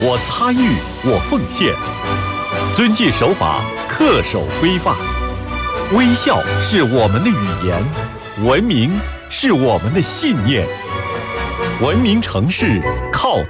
我参与，我奉献，遵纪守法，恪守规范。微笑是我们的语言，文明是我们的信念。文明城市靠